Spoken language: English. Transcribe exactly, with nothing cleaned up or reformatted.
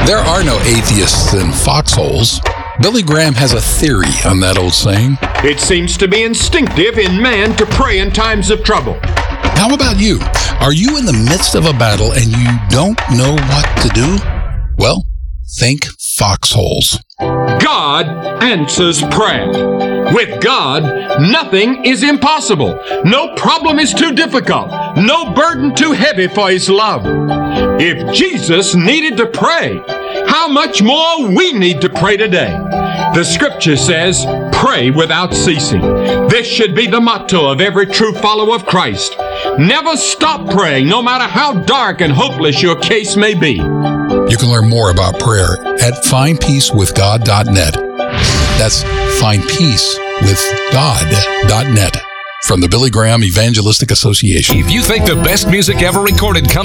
There are no atheists in foxholes. Billy Graham has a theory on that old saying. It seems to be instinctive in man to pray in times of trouble. How about you? Are you in the midst of a battle and you don't know what to do? Well, think foxholes. God answers prayer. With God, nothing is impossible. No problem is too difficult. No burden too heavy for His love. If Jesus needed to pray, how much more we need to pray today. The Scripture says, pray without ceasing. This should be the motto of every true follower of Christ. Never stop praying, no matter how dark and hopeless your case may be. You can learn more about prayer at find peace with god dot net. That's find peace with god dot net from the Billy Graham Evangelistic Association. If you think the best music ever recorded comes